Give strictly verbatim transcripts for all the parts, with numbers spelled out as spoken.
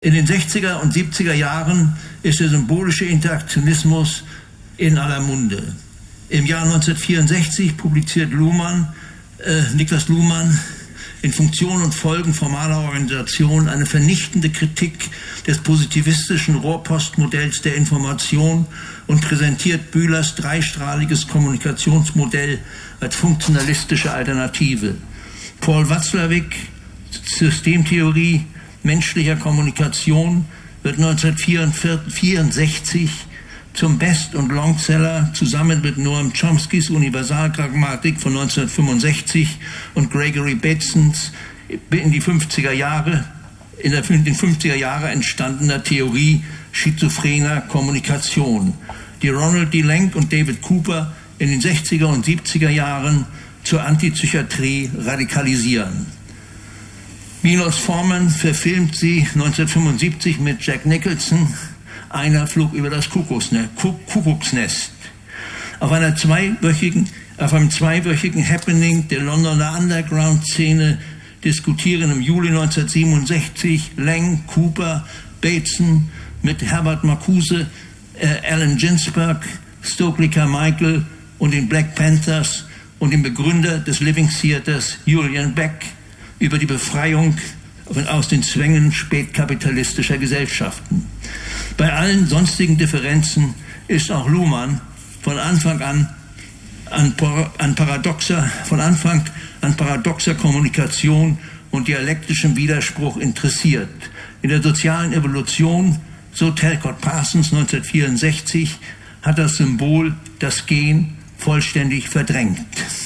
In den sechziger und siebziger Jahren ist der symbolische Interaktionismus in aller Munde. Im Jahr neunzehnhundertvierundsechzig publiziert Luhmann, äh, Niklas Luhmann in Funktion und Folgen formaler Organisation eine vernichtende Kritik des positivistischen Rohrpostmodells der Information und präsentiert Bühlers dreistrahliges Kommunikationsmodell als funktionalistische Alternative. Paul Watzlawick, Systemtheorie menschlicher Kommunikation, wird neunzehnhundertvierundsechzig zum Best- und Longseller zusammen mit Noam Chomskys Universalgrammatik von neunzehnhundertfünfundsechzig und Gregory Batesons in die fünfziger Jahre, in der, in den fünfziger Jahre entstandener Theorie schizophrener Kommunikation, die Ronald D. Lenk und David Cooper in den sechziger und siebziger Jahren zur Antipsychiatrie radikalisieren. Milos Forman verfilmt sie neunzehnhundertfünfundsiebzig mit Jack Nicholson, Einer flog über das Kuckucksnest. Auf, einer zweiwöchigen, auf einem zweiwöchigen Happening der Londoner Underground-Szene diskutieren im Juli neunzehnhundertsiebenundsechzig Lang, Cooper, Bateson mit Herbert Marcuse, äh, Allen Ginsberg, Stokely Carmichael und den Black Panthers und dem Begründer des Living Theaters Julian Beck über die Befreiung aus den Zwängen spätkapitalistischer Gesellschaften. Bei allen sonstigen Differenzen ist auch Luhmann von Anfang an an, an paradoxer, von Anfang an paradoxer Kommunikation und dialektischem Widerspruch interessiert. In der sozialen Evolution, so Talcott Parsons neunzehnhundertvierundsechzig, hat das Symbol das Gen vollständig verdrängt.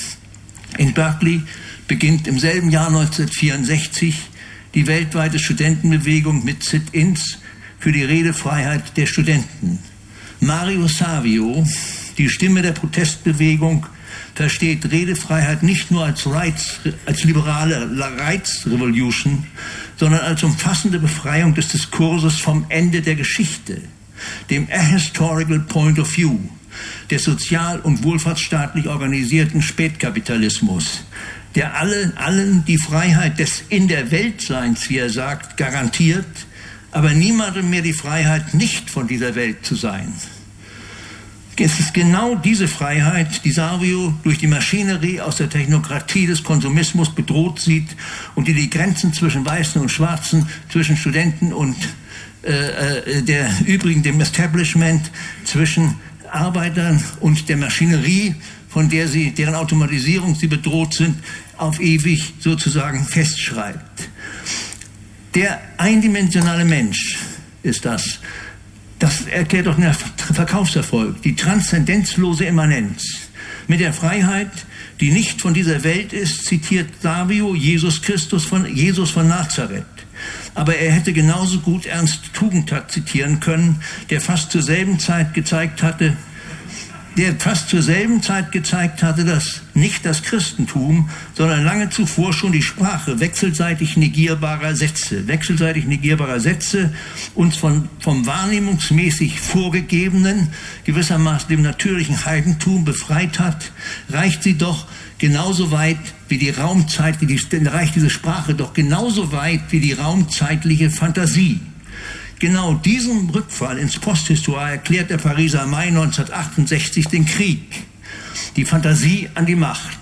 In Berkeley beginnt im selben Jahr neunzehnhundertvierundsechzig die weltweite Studentenbewegung mit Sit-ins für die Redefreiheit der Studenten. Mario Savio, die Stimme der Protestbewegung, versteht Redefreiheit nicht nur als, Rights, als liberale Rights Revolution, sondern als umfassende Befreiung des Diskurses vom Ende der Geschichte, dem ahistorical point of view, des sozial- und wohlfahrtsstaatlich organisierten Spätkapitalismus, der allen, allen die Freiheit des In der Weltseins, wie er sagt, garantiert, aber niemandem mehr die Freiheit, nicht von dieser Welt zu sein. Es ist genau diese Freiheit, die Savio durch die Maschinerie aus der Technokratie des Konsumismus bedroht sieht und die die Grenzen zwischen Weißen und Schwarzen, zwischen Studenten und äh, der übrigen, dem Establishment, zwischen Arbeitern und der Maschinerie, von der sie, deren Automatisierung sie bedroht sind, auf ewig sozusagen festschreibt. Der eindimensionale Mensch ist das. Das erklärt doch den Verkaufserfolg, die transzendenzlose Immanenz. Mit der Freiheit, die nicht von dieser Welt ist, zitiert Savio Jesus Christus von Jesus von Nazareth. Aber er hätte genauso gut Ernst Tugendhat zitieren können, der fast zur selben Zeit gezeigt hatte, der fast zur selben Zeit gezeigt hatte, dass nicht das Christentum, sondern lange zuvor schon die Sprache wechselseitig negierbarer Sätze, wechselseitig negierbarer Sätze uns von, vom wahrnehmungsmäßig Vorgegebenen, gewissermaßen dem natürlichen Heidentum befreit hat, reicht sie doch genauso weit wie die Raumzeit, wie die, reicht diese Sprache doch genauso weit wie die raumzeitliche Fantasie. Genau diesem Rückfall ins Posthistoire erklärt der Pariser Mai neunzehnhundertachtundsechzig den Krieg, die Fantasie an die Macht.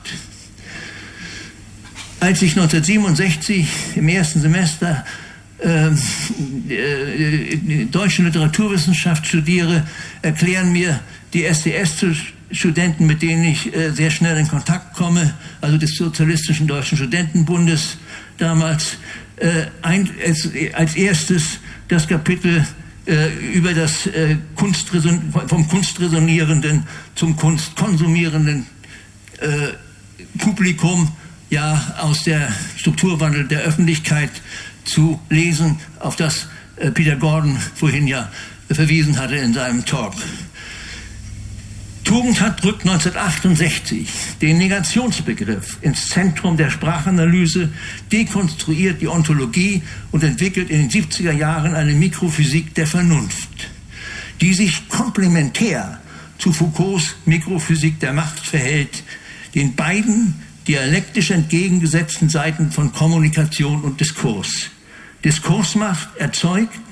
Als ich neunzehnhundertsiebenundsechzig im ersten Semester äh, äh, deutsche Literaturwissenschaft studiere, erklären mir die S D S-Studenten, mit denen ich äh, sehr schnell in Kontakt komme, also des Sozialistischen Deutschen Studentenbundes damals, äh, ein, als, als erstes das Kapitel äh, über das äh, Kunstreson- vom Kunstresonierenden zum Kunstkonsumierenden äh, Publikum, ja, aus der Strukturwandel der Öffentlichkeit zu lesen, auf das äh, Peter Gordon vorhin ja äh, verwiesen hatte in seinem Talk. Tugendhat drückt neunzehnhundertachtundsechzig den Negationsbegriff ins Zentrum der Sprachanalyse, dekonstruiert die Ontologie und entwickelt in den siebziger Jahren eine Mikrophysik der Vernunft, die sich komplementär zu Foucaults Mikrophysik der Macht verhält, den beiden dialektisch entgegengesetzten Seiten von Kommunikation und Diskurs. Diskursmacht erzeugt